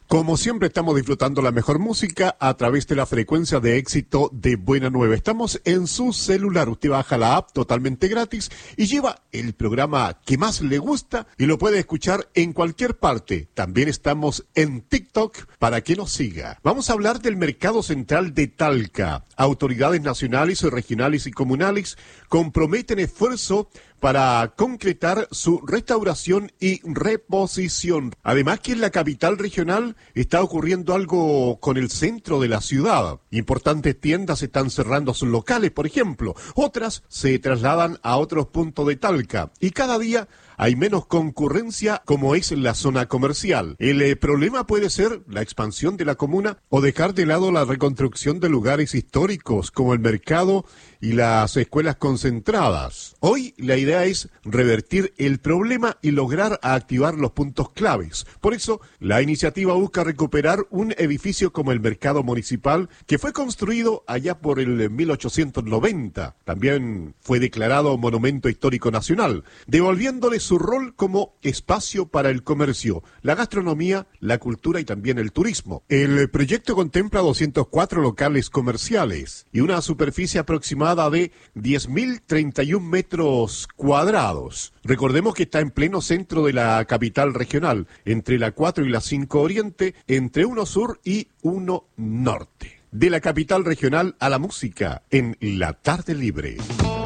Como siempre estamos disfrutando la mejor música a través de la frecuencia de éxito de Buena Nueva. Estamos en su celular, usted baja la app totalmente gratis y lleva el programa que más le gusta y lo puede escuchar en cualquier parte. También estamos en TikTok para que nos siga. Vamos a hablar del mercado central de Talca. Autoridades nacionales, regionales y comunales comprometen esfuerzo para concretar su restauración y reposición. Además que en la capital regional está ocurriendo algo con el centro de la ciudad. Importantes tiendas están cerrando sus locales, por ejemplo. Otras se trasladan a otros puntos de Talca. Y cada día hay menos concurrencia como es en la zona comercial. El problema puede ser la expansión de la comuna o dejar de lado la reconstrucción de lugares históricos como el mercado y las escuelas concentradas. Hoy la idea es revertir el problema y lograr activar los puntos claves. Por eso, la iniciativa busca recuperar un edificio como el Mercado Municipal que fue construido allá por el 1890. También fue declarado Monumento Histórico Nacional, devolviéndole su rol como espacio para el comercio, la gastronomía, la cultura y también el turismo. El proyecto contempla 204 locales comerciales y una superficie aproximada de 10.031 metros cuadrados. Recordemos que está en pleno centro de la capital regional, entre la 4 y la 5 Oriente, entre 1 Sur y 1 Norte. De la capital regional a la música, en La Tarde Libre.